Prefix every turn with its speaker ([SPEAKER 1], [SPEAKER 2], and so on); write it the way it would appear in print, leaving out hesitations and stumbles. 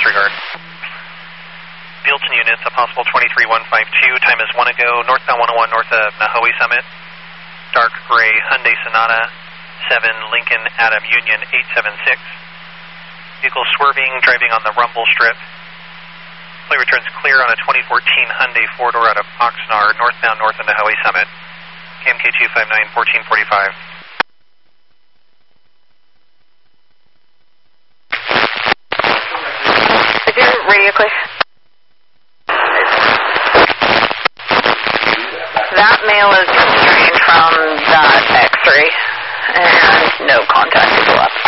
[SPEAKER 1] disregard. Builton units, a possible 23152, time is 1 ago, northbound 101 north of Nahoe Summit. Dark gray Hyundai Sonata, 7 Lincoln Adam Union 876. Vehicle swerving, driving on the rumble strip. Flight returns clear on a 2014 Hyundai 4-door out of Oxnard, northbound north of Nahoe Summit. KMK 259, 1445.
[SPEAKER 2] Is your radio clear? That male is restrained from that X-ray, and no contact is left.